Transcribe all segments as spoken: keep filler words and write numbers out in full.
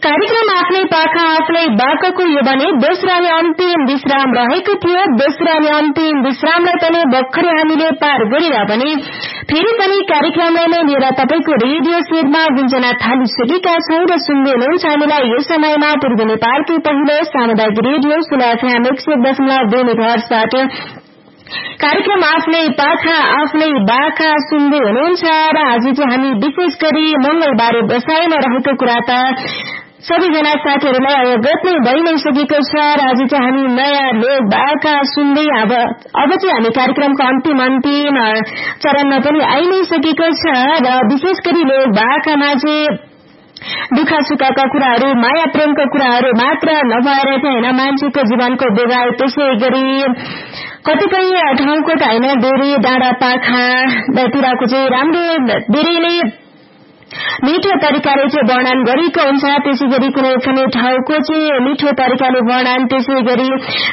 कार्यक्रम आफ्नै पाखा आफ्नै बाकको यो भने दोस्रो अनि अन्तिम विश्राम रहेको थियो। दोस्रो अनि अन्तिम विश्रामलाई पनि भर्खरै हामीले पार गरेर पनि फेरि पनि कार्यक्रमलाई नै लिएर तपाईको रेडियो सेटमा गुन्जना थालिसकेका छौं र सुन्दै हुनुहुन्छ हामीलाई यो समयमा पूर्व नेपालकै पहिलो सामुदायिक रेडियो सुनाफाम एक सय दशमलव दुई मेगाहर्जबाट कार्यक्रम आफ्नै पाखा आफ्नै बाखा सुन्दै हुनुहुन्छ र आज चाहिँ हामी विशेष गरी मंगलबारे बसाइमा रहेको कुरा त सबैजना साथीहरूलाई अवगत नै भइ नै सकेको छ र आज चाहिँ हामी नयाँ लोक बाखा सुन्दै अब अब चाहिँ हामी कार्यक्रमको अन्तिम अन्तिम चरणमा पनि आइ नै सकेको छ र विशेष गरी लोक बाखामा चाहिँ दुःख सुखका कुराहरू माया प्रेमका कुराहरू मात्र नभएर चाहिँ हैन मान्छेको जीवनको बेगाई त्यसै गरी कतिपय ठाउँको त हैन धेरै डाँडा पाखातिरको चाहिँ राम्रो धेरै नै मिठो तरिकाले चाहिँ वर्णन गरेको हुन्छ। त्यसै गरी कुनै कुनै ठाउँको चाहिँ मिठो तरिकाले वर्णन त्यसै गरी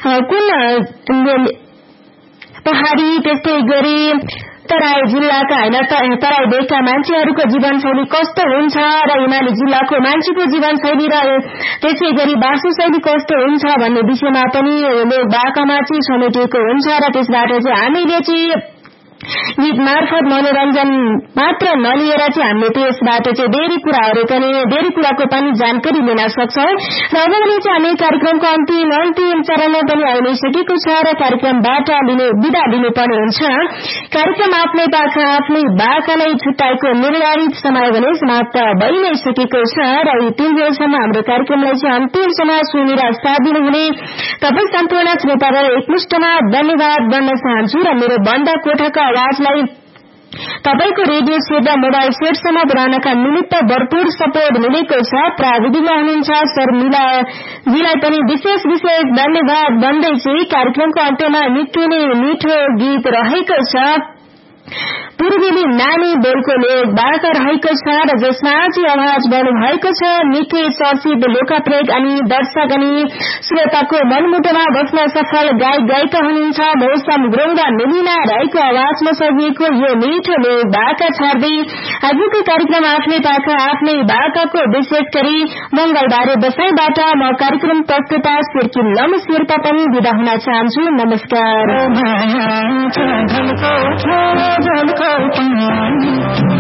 कुन पहाड़ी त्यसै गरी तराई जिल्लाका हैन तराई भेगका मान्छेहरूको जीवनशैली कस्तो हुन्छ र हिमाली जिल्लाको मान्छेको जीवनशैली र त्यसै गरी वास्तुशैली कस्तो हुन्छ भन्ने विषयमा पनि लोक बाकामा चाहिँ समेटिएको हुन्छ र त्यसबाट चाहिँ हामीले चाहिँ गीत मार्फत मनोरञ्जन मात्र नलिएर चाहिँ हामीले त्यसबाट चाहिँ धेरै कुराहरू पनि धेरै कुराको पनि जानकारी लिन सक्छौं र अब भने चाहिँ हामी कार्यक्रमको अन्तिम अन्तिम चरणमा पनि आइ नै सकेको छ र कार्यक्रमबाट लिने विदा लिनुपर्ने हुन्छ। कार्यक्रम आफ्नै पाखा आफ्नै बाखालाई छुट्याएको निर्धारित समय भने समाप्त भइ नै सकेको छ र यी तीन बजेसम्म हाम्रो कार्यक्रमलाई चाहिँ अन्तिमसम्म सुनेर साथ दिनुहुने तपाईँ सम्पूर्ण श्रोतालाई एकमुष्टमा धन्यवाद भन्न चाहन्छु र मेरो बन्द कोठाको आवाजलाई तपाईको रेडियो सेट र मोबाइल सेटसम्म पुर्याउनका निमित्त भरपूर सपोर्ट मिलेको छ। प्राविधिकमा हुनुहुन्छ सर मिलाजीलाई पनि विशेष विशेष धन्यवाद भन्दै चाहिँ कार्यक्रमको अन्त्यमा मिठो नै मिठो गीत रहेको छ। पूर्वेली नानी बोलको लोक बाका रहेको छ र जसमा चाहिँ आवाज बन्नु भएको छ निकै चर्चित लोकप्रिय अनि दर्शक अनि श्रोताको मनमुटुमा बस्न सफल गायक गायिका हुनुहुन्छ मौसम गुरुङ र मेलिना राईको आवाजमा सजिएको यो मिठो लोक बाका छाड्दै आजको कार्यक्रम आफ्नै पाखा आफ्नै बाकाको विशेष गरी मंगलबारे बसाईबाट म कार्यक्रम प्रस्तुता सिर्की लम शेर्पा पनि विदा हुन चाहन्छु। नमस्कार।